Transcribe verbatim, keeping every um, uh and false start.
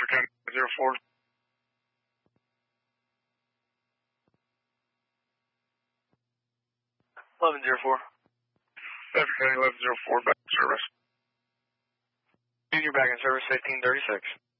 Bedford County zero four. eleven zero four. Bedford County eleven zero four, back in service. You're back in service, eighteen thirty-six.